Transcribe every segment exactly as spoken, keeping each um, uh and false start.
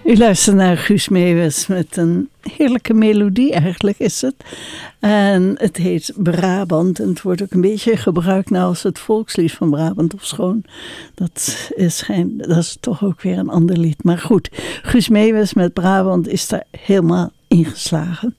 U luistert naar Guus Meeuwis met een heerlijke melodie, eigenlijk is het. En het heet Brabant en het wordt ook een beetje gebruikt nou als het volkslied van Brabant of schoon. Dat is, geen, dat is toch ook weer een ander lied. Maar goed, Guus Meeuwis met Brabant is daar helemaal ingeslagen.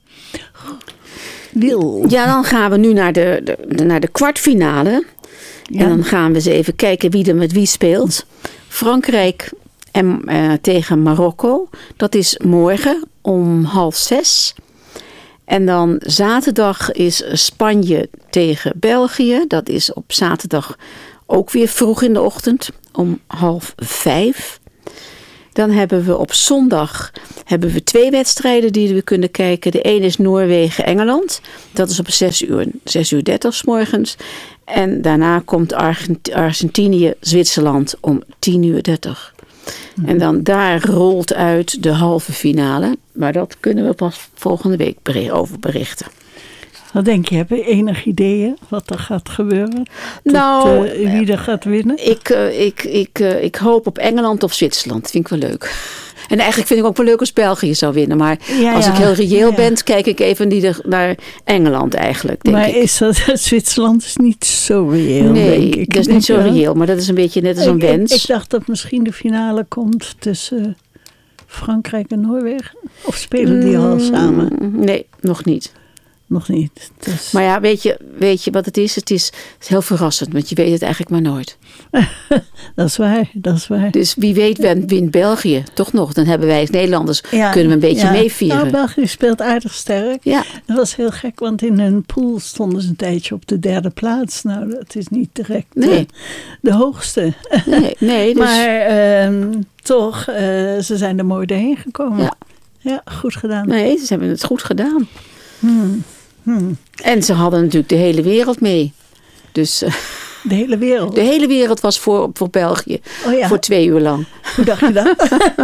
Wil. Ja, dan gaan we nu naar de, de, naar de kwartfinale. Ja. En dan gaan we eens even kijken wie er met wie speelt. Frankrijk en, uh, tegen Marokko. Dat is morgen om half zes. En dan zaterdag is Spanje tegen België. Dat is op zaterdag ook weer vroeg in de ochtend om half vijf. Dan hebben we op zondag hebben we twee wedstrijden die we kunnen kijken. De ene is Noorwegen-Engeland. Dat is op zes uur, zes uur dertig 's morgens. En daarna komt Argent- Argentinië-Zwitserland om tien uur dertig. En dan daar rolt uit de halve finale. Maar dat kunnen we pas volgende week beri- over berichten. Wat denk je? Heb je enig ideeën wat er gaat gebeuren? Nou, Dat, uh, wie er gaat winnen? Ik, uh, ik, ik, uh, ik hoop op Engeland of Zwitserland. Dat vind ik wel leuk. En eigenlijk vind ik ook wel leuk als België zou winnen. Maar ja, als ja. ik heel reëel ja. ben, kijk ik even niet naar Engeland eigenlijk, denk maar ik. is dat, Zwitserland is niet zo reëel, nee, denk ik. dat is niet zo reëel. Maar dat is een beetje net als een ik, wens. Ik, ik dacht dat misschien de finale komt tussen Frankrijk en Noorwegen. Of spelen die al samen? Nee, nog niet. Nog niet. Dus... Maar ja, weet je, weet je wat het is? Het is, het is heel verrassend, want je weet het eigenlijk maar nooit. dat is waar, dat is waar. Dus wie weet wint, wint België, toch nog. Dan hebben wij als Nederlanders, ja, kunnen we een beetje ja. meevieren. Nou, België speelt aardig sterk. Ja. Dat was heel gek, want in hun pool stonden ze een tijdje op de derde plaats. Nou, dat is niet direct nee. de, de hoogste. Nee, nee. Dus... Maar uh, toch, uh, ze zijn er mooi doorheen gekomen. Ja. Ja, goed gedaan. Nee, ze hebben het goed gedaan. Hmm. Hmm. En ze hadden natuurlijk de hele wereld mee. Dus, uh, de hele wereld? De hele wereld was voor, voor België. Oh ja. Voor twee uur lang. Hoe dacht je dat?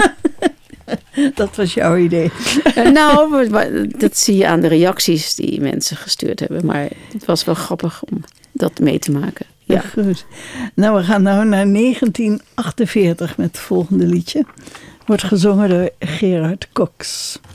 Dat was jouw idee. Uh, nou, dat zie je aan de reacties die mensen gestuurd hebben. Maar het was wel grappig om dat mee te maken. Ja. Ja, goed. Nou, we gaan nou naar negentien achtenveertig met het volgende liedje. Wordt gezongen door Gerard Cox.